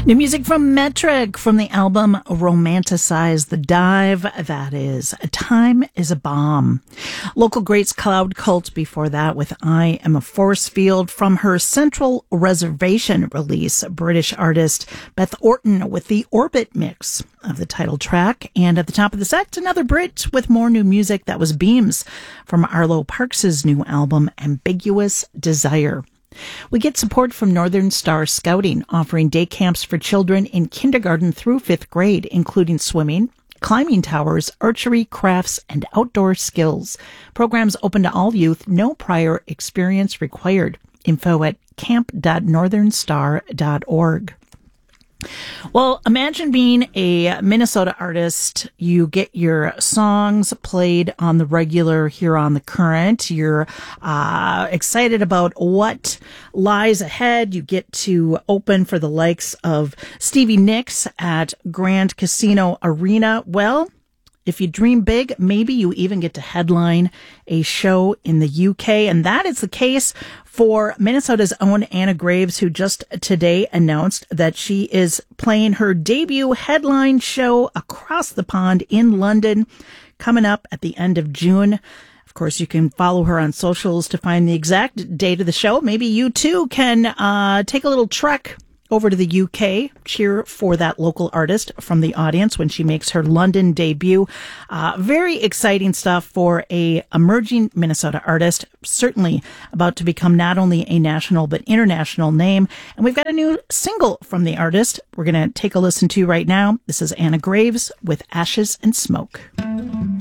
New music from Metric from the album Romanticize the Dive. That is Time is a Bomb. Local greats Cloud Cult before that with I Am a Force Field from her Central Reservation release. British artist Beth Orton with the Orbit mix of the title track. And at the top of the set, another Brit with more new music. That was Beams from Arlo Parks' new album Ambiguous Desire. We get support from Northern Star Scouting, offering day camps for children in kindergarten through 5th grade, including swimming, climbing towers, archery, crafts, and outdoor skills. Programs open to all youth, no prior experience required. Info at camp.northernstar.org. Well, imagine being a Minnesota artist. You get your songs played on the regular here on The Current. You're excited about what lies ahead. You get to open for the likes of Stevie Nicks at Grand Casino Arena. Well, if you dream big, maybe you even get to headline a show in the UK. And that is the case for Minnesota's own Anna Graves, who just today announced that she is playing her debut headline show across the pond in London, coming up at the end of June. Of course, you can follow her on socials to find the exact date of the show. Maybe you too can take a little trek over to the UK, cheer for that local artist from the audience when she makes her London debut. Very exciting stuff for a emerging Minnesota artist, certainly about to become not only a national but international name. And we've got a new single from the artist we're going to take a listen to right now. This is Anna Graves with Ashes and Smoke.